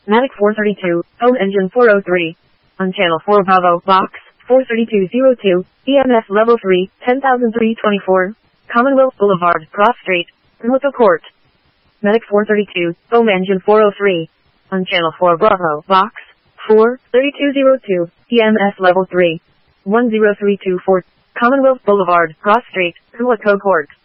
Matic 432, home engine 403. On channel 4 Bravo, box 43202, EMS level 3, 10,324. Commonwealth Boulevard, Cross Street, Pimlico Court. Medic 432, home engine 403. On channel 4 Bravo, box 43202, EMS level 3, 10324. Commonwealth Boulevard, Cross Street, Pimlico Court.